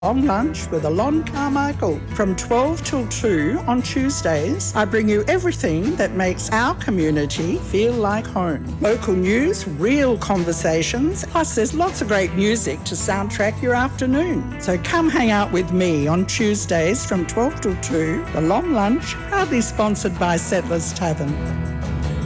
Long Lunch with Alon Carmichael. From 12 till 2 on Tuesdays, I bring you everything that makes our community feel like home. Local news, real conversations, plus there's lots of great music to soundtrack your afternoon. So come hang out with me on Tuesdays from 12 till 2, The Long Lunch, proudly sponsored by Settlers Tavern.